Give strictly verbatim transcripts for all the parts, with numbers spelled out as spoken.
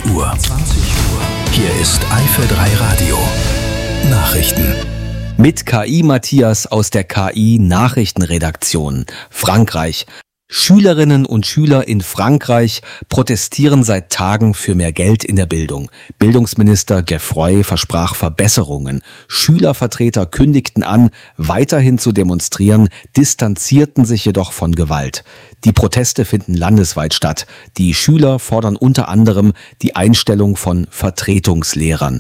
Uhr. Hier ist Eifel drei Radio. Nachrichten. Mit K I Matthias aus der K I-Nachrichtenredaktion. Frankreich. Schülerinnen und Schüler in Frankreich protestieren seit Tagen für mehr Geld in der Bildung. Bildungsminister Geoffroy versprach Verbesserungen. Schülervertreter kündigten an, weiterhin zu demonstrieren, distanzierten sich jedoch von Gewalt. Die Proteste finden landesweit statt. Die Schüler fordern unter anderem die Einstellung von Vertretungslehrern.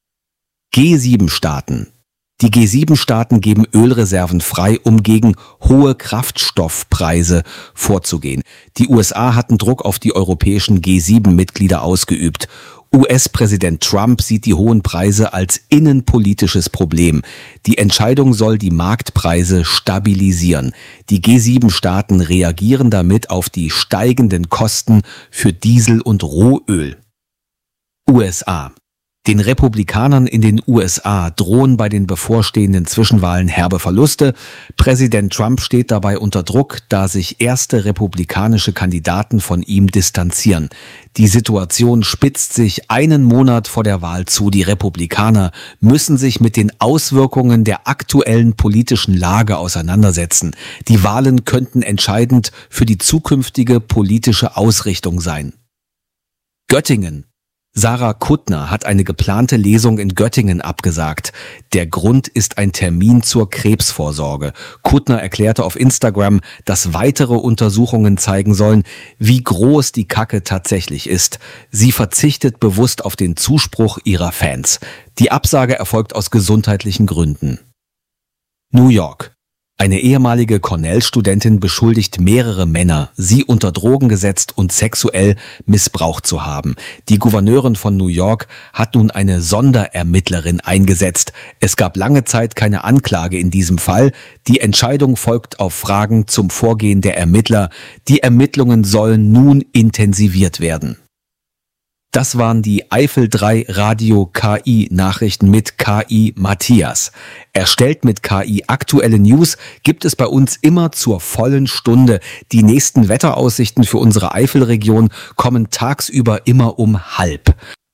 G sieben Staaten. Die G sieben Staaten geben Ölreserven frei, um gegen hohe Kraftstoffpreise vorzugehen. Die U S A hatten Druck auf die europäischen G sieben Mitglieder ausgeübt. U S-Präsident Trump sieht die hohen Preise als innenpolitisches Problem. Die Entscheidung soll die Marktpreise stabilisieren. Die G sieben Staaten reagieren damit auf die steigenden Kosten für Diesel und Rohöl. U S A. Den Republikanern in den U S A drohen bei den bevorstehenden Zwischenwahlen herbe Verluste. Präsident Trump steht dabei unter Druck, da sich erste republikanische Kandidaten von ihm distanzieren. Die Situation spitzt sich einen Monat vor der Wahl zu. Die Republikaner müssen sich mit den Auswirkungen der aktuellen politischen Lage auseinandersetzen. Die Wahlen könnten entscheidend für die zukünftige politische Ausrichtung sein. Göttingen. Sarah Kuttner hat eine geplante Lesung in Göttingen abgesagt. Der Grund ist ein Termin zur Krebsvorsorge. Kuttner erklärte auf Instagram, dass weitere Untersuchungen zeigen sollen, wie groß die Kacke tatsächlich ist. Sie verzichtet bewusst auf den Zuspruch ihrer Fans. Die Absage erfolgt aus gesundheitlichen Gründen. New York. Eine ehemalige Cornell-Studentin beschuldigt mehrere Männer, sie unter Drogen gesetzt und sexuell missbraucht zu haben. Die Gouverneurin von New York hat nun eine Sonderermittlerin eingesetzt. Es gab lange Zeit keine Anklage in diesem Fall. Die Entscheidung folgt auf Fragen zum Vorgehen der Ermittler. Die Ermittlungen sollen nun intensiviert werden. Das waren die Eifel drei Radio K I-Nachrichten mit K I Matthias. Erstellt mit K I aktuelle News gibt es bei uns immer zur vollen Stunde. Die nächsten Wetteraussichten für unsere Eifelregion kommen tagsüber immer um halb.